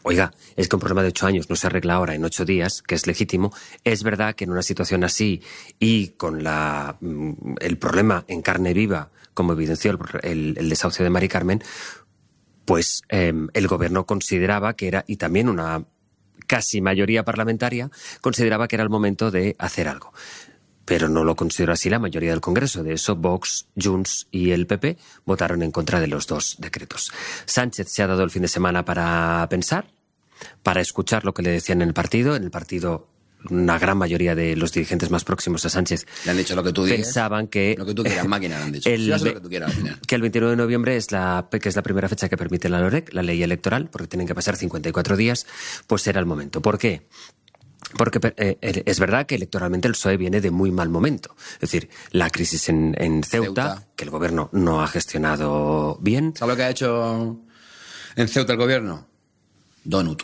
oiga, es que un problema de 8 años no se arregla ahora en 8 días, que es legítimo. Es verdad que en una situación así y con el problema en carne viva, como evidenció el desahucio de Mari Carmen, pues el gobierno consideraba que era, y también una casi mayoría parlamentaria, consideraba que era el momento de hacer algo. Pero no lo consideró así la mayoría del Congreso. De eso, Vox, Junts y el PP votaron en contra de los 2 decretos. Sánchez se ha dado el fin de semana para pensar, para escuchar lo que le decían en el partido. En el partido, una gran mayoría de los dirigentes más próximos a Sánchez le han dicho lo que tú digas. Pensaban que... Lo que tú quieras, máquina, le han dicho. Lo que tú quieras, que el 29 de noviembre que es la primera fecha que permite la LOREC, la ley electoral, porque tienen que pasar 54 días, pues era el momento. ¿Por qué? Porque es verdad que electoralmente el PSOE viene de muy mal momento. Es decir, la crisis en Ceuta, que el gobierno no ha gestionado bien. ¿Sabes lo que ha hecho en Ceuta el gobierno? Donut.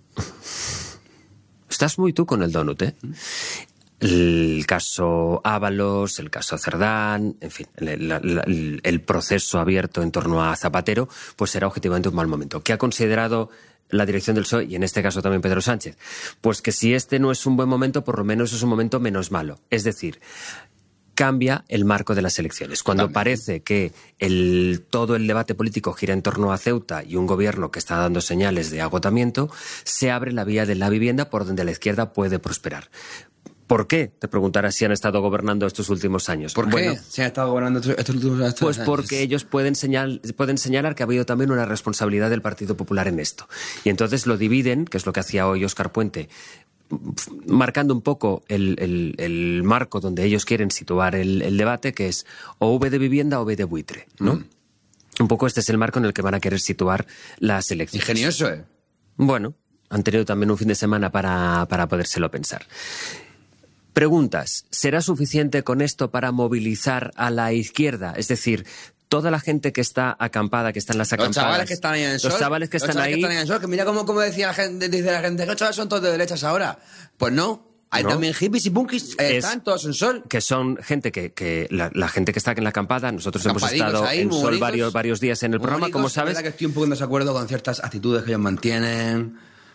Estás muy tú con el donut, ¿eh? El caso Ábalos, el caso Cerdán, en fin, el proceso abierto en torno a Zapatero, pues era objetivamente un mal momento. ¿Qué ha considerado la dirección del PSOE, y en este caso también Pedro Sánchez? Pues que si este no es un buen momento, por lo menos es un momento menos malo. Es decir, cambia el marco de las elecciones. Cuando parece que todo el debate político gira en torno a Ceuta y un gobierno que está dando señales de agotamiento, se abre la vía de la vivienda por donde la izquierda puede prosperar. ¿Por qué? Te preguntarás si han estado gobernando estos últimos años. ¿Por qué se han estado gobernando estos últimos años? Pues porque ellos pueden señalar que ha habido también una responsabilidad del Partido Popular en esto. Y entonces lo dividen, que es lo que hacía hoy Óscar Puente, marcando un poco el marco donde ellos quieren situar el debate, que es o V de vivienda o V de buitre, ¿no? Un poco este es el marco en el que van a querer situar las elecciones. Ingenioso, ¿eh? Bueno, han tenido también un fin de semana para podérselo pensar. Preguntas, ¿será suficiente con esto para movilizar a la izquierda? Es decir, toda la gente que está acampada, que está en las acampadas... Los chavales que están ahí en el sol. Los chavales que están ahí... Que mira cómo decía la gente, dice la gente, que los chavales son todos de derechas ahora. Pues no. Hay también hippies y punkis, están todos en sol. Que son gente que la gente que está en la acampada, nosotros hemos estado ahí, en sol varios días en el programa, como sabes. La verdad que estoy un poco en desacuerdo con ciertas actitudes que ellos mantienen.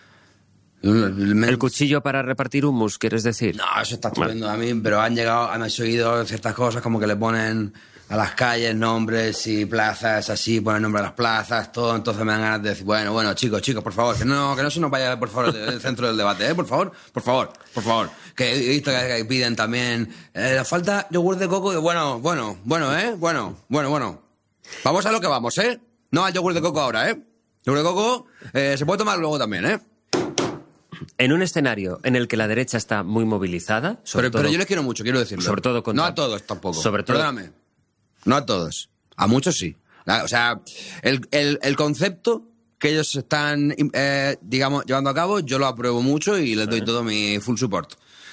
El cuchillo para repartir hummus, ¿quieres decir? No, eso está estupendo a mí, pero han oído ciertas cosas como que le ponen a las calles nombres y plazas así, ponen nombre a las plazas, todo, entonces me dan ganas de decir, bueno, chicos, por favor, que no se nos vaya, por favor, del centro del debate, por favor. Que he visto que piden también, falta yogur de coco, bueno. Vamos a lo que vamos, No al yogur de coco ahora, Yogur de coco se puede tomar luego también, En un escenario en el que la derecha está muy movilizada... Pero yo les quiero mucho, quiero decirlo. Sobre todo contra... No a todos tampoco. Perdóname. No a todos. A muchos sí. O sea, el concepto que ellos están, digamos, llevando a cabo, yo lo apruebo mucho y les doy todo mi full support.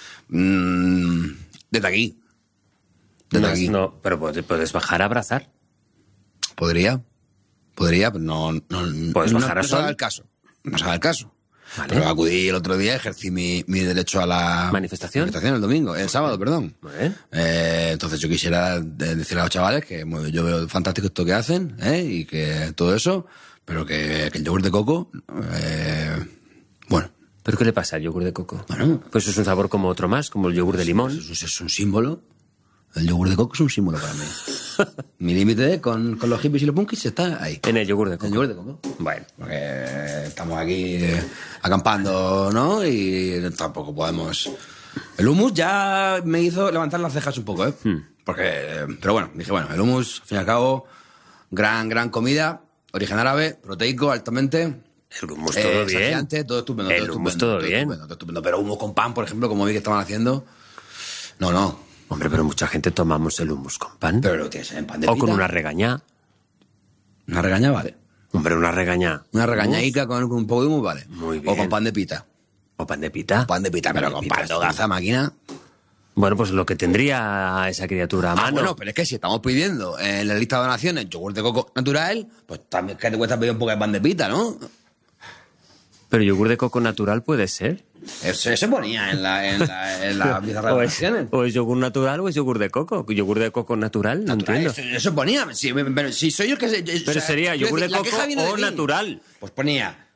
Desde aquí. No, pero puedes bajar a abrazar. Podría, pero no... ¿Puedes bajar a sol? No se haga el caso. Vale. Pero acudí el otro día, ejercí mi derecho a la... ¿Manifestación? El sábado, perdón. Vale. Entonces yo quisiera decirle a los chavales que yo veo fantástico esto que hacen, y que todo eso, pero que el yogur de coco, bueno. ¿Pero qué le pasa al yogur de coco? Bueno. Pues es un sabor como otro más, como el yogur de limón. Es un símbolo. El yogur de coco es un símbolo para mí. Mi límite con los hippies y los punkis está ahí. En el yogur de coco. En el yogur de coco. Bueno. Porque estamos aquí acampando, ¿no? Y tampoco podemos... El hummus ya me hizo levantar las cejas un poco, Porque... Pero bueno, dije, el hummus, al fin y al cabo, gran comida, origen árabe, proteico, altamente... El hummus todo bien. Saciante, todo estupendo. El hummus todo bien. Estupendo. Pero hummus con pan, por ejemplo, como vi que estaban haciendo... No. Hombre, pero mucha gente tomamos el hummus con pan. Pero lo tienes en pan de pita. O con una regañá. Una regañá vale. Hombre, una regañá. Una regañaica con un poco de hummus vale. Muy bien. O con pan de pita. ¿O pan de pita? Pan de pita, pero con pan de hogaza, máquina. Bueno, pues lo que tendría esa criatura a mano. Bueno, pero es que si estamos pidiendo en la lista de donaciones yogur de coco natural, pues también que te cuesta pedir un poco de pan de pita, ¿no? Pero yogur de coco natural puede ser. Eso se ponía en la pizarra de donaciones. O es yogur natural o es yogur de coco. Yogur de coco natural, no entiendo. Eso ponía. Sí, pero si soy yo el que... Pero sería yogur de coco o natural. Pues ponía